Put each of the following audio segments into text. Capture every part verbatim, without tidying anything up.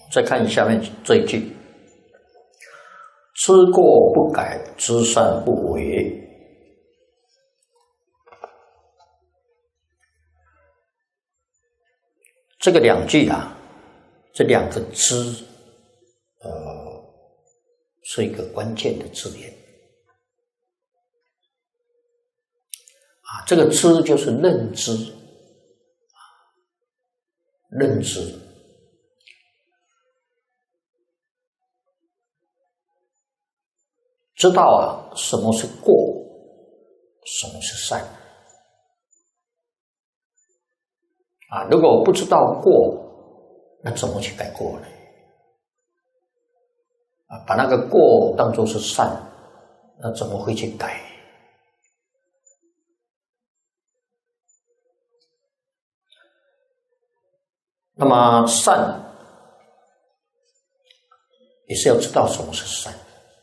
再看下面这一句：知过不改，知善不为。这个两句啊，这两个知，呃，是一个关键的字眼啊。这个知就是认知啊，认知。知道啊，什么是过，什么是善啊？如果不知道过，那怎么去改过呢？啊，把那个过当作是善，那怎么会去改？那么善也是要知道什么是善。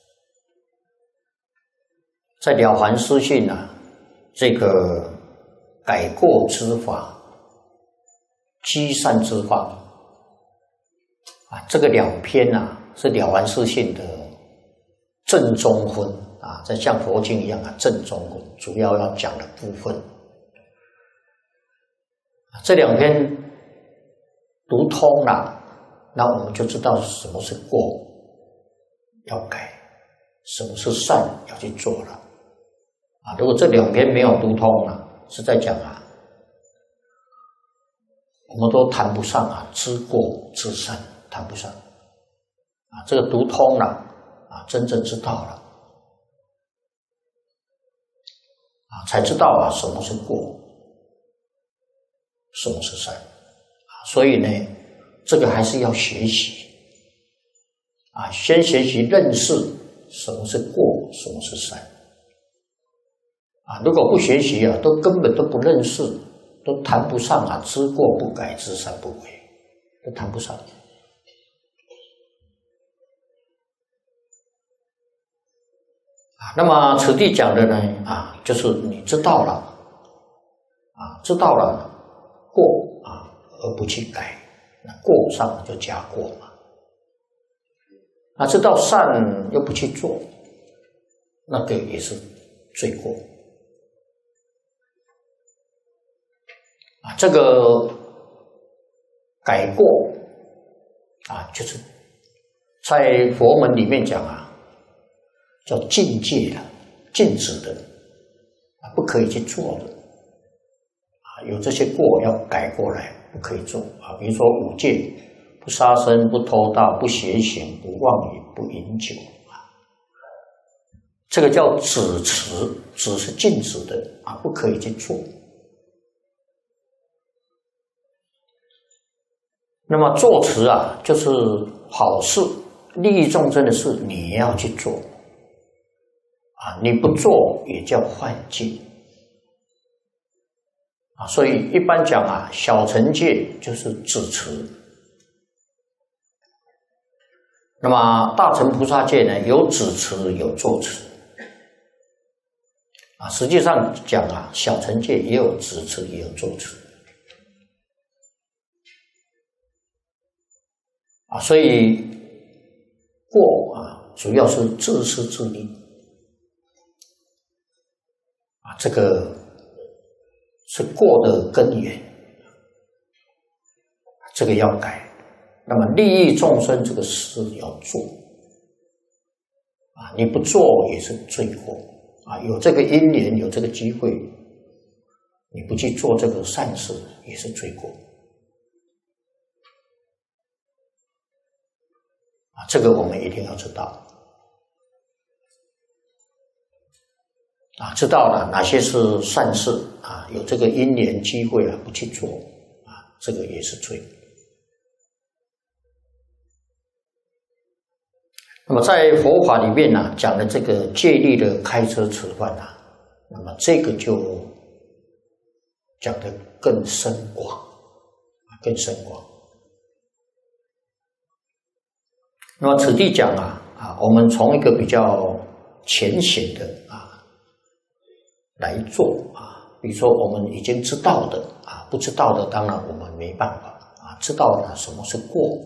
在《了凡四训》啊，这个改过之法、积善之法啊，这个两篇啊是《了凡四训》的正中分啊，在像佛经一样啊，正中分主要要讲的部分。这两篇读通了，那我们就知道什么是过要改，什么是善要去做了。啊，如果这两篇没有读通啊，是在讲啊，我们都谈不上啊，知过知善谈不上啊。这个读通了啊，真正知道了啊，才知道啊什么是过，什么是善啊。所以呢，这个还是要学习啊，先学习认识什么是过，什么是善。啊，如果不学习啊，都根本都不认识，都谈不上啊，知过不改，知善不为，都谈不上。啊，那么此地讲的呢，啊，就是你知道了，啊，知道了过啊，而不去改，那过上就加过嘛。啊，知道善又不去做，那个也是罪过。啊，这个改过啊，就是在佛门里面讲啊，叫禁戒的、禁止的啊，不可以去做的啊。有这些过要改过来，不可以做啊。比如说五戒：不杀生、不偷盗、不邪行、不妄语、不饮酒啊。这个叫止持，止是禁止的啊，不可以去做。那么做持啊，就是好事、利益众生的事，你要去做啊，你不做也叫犯戒啊。所以一般讲啊，小乘戒就是止持，那么大乘菩萨戒呢，有止持，有做持啊。实际上讲啊，小乘戒也有止持，也有做持。啊，所以过啊，主要是自私自利啊，这个是过的根源，这个要改。那么利益众生这个事要做啊，你不做也是罪过啊。有这个因缘，有这个机会，你不去做这个善事，也是罪过。啊，这个我们一定要知道啊，知道了哪些是善事啊，有这个因缘机会啊，不去做啊，这个也是罪。那么在佛法里面呢、啊，讲的这个戒律的开车吃饭啊，那么这个就讲得更深广啊，更深广。那么此地讲啊啊，我们从一个比较浅显的啊来做啊，比如说我们已经知道的啊，不知道的当然我们没办法啊，知道了什么是过。